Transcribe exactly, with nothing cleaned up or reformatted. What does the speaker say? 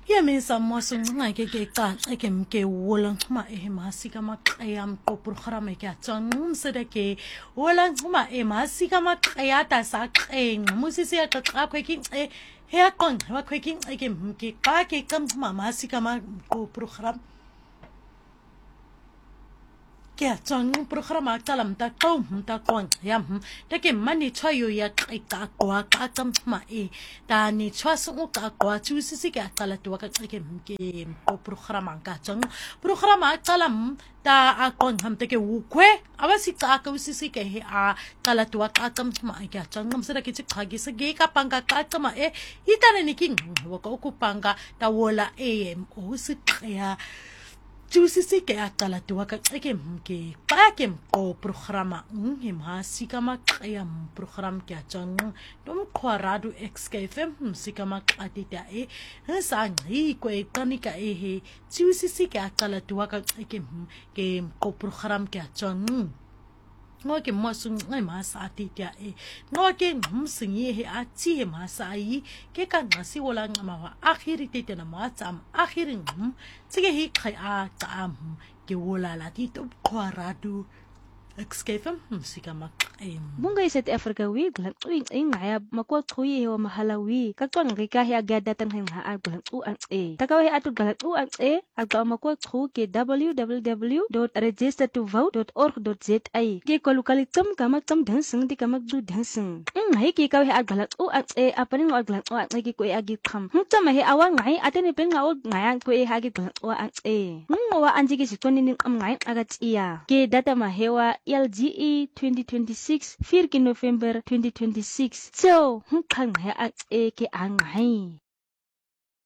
Yemisa mwasunga ke ke ka ke mke wola ma e masika ma qyam ko programa ke tsang sede ke wola ma e masika ma qyata sa qeng musisi ya xa kwe ki e he aqon wa kwe ki ke mke ka ke kam ma masika ma ko programa ke tsang programa talam ta ko ta kon yam ta ke mani choyo ya ka kwa ka kam ma e ta ni chwasu ka kwa chu sisi ka kala to ka ke ke ko programa ka tsang programa talam ta a kon ham te ke ukwe awasi ka ka sisi ke he a kala to ka kam ma ka tsang nam sera ke chi khagi se ge ka panga ka kama e itane ni king wa ko ku panga ta wola e o si ya Jusisi ke akala tuwa ka ke mke pa ke ko programa ngi masika ma ya program ke atang dom khwaradu X K F M musika ma atita e sa ngi ko e tanika e he jusisi ke akala tuwa ka ke ke ko program ke atang ngo ke mosu ngai masa atitia e ngo ke msingi he ati he masa yi ke ka ngasi wala ngama wa akhiri tete na matsam akhiri ngum tsige hi khai a tsam ke wala la ti to khwaradu X K F M musika ma bunga South Africa wi glan uing ing ngaya makwa khoyi he wa mahalawi ka ton ri ka ya gada tan hen ha glan u an e ta ka we atu glan u an e aga makwa kho ke w w w dot register to vote dot org dot z a ke ko lokali tsam kama tsam dhan sing di kama du dhan sing ing hai ke ka we aglan u an e apani wa glan u an e ke ko ya gi kham hu tsam he awa ngai atene pen nga o ngaya ko e ha gi glan u an e ngo wa anji ke sitoni ning am ngai aga tia ke data ma hewa L G E twenty twenty-six four November twenty twenty-six so hu khang ha a e ke a ngai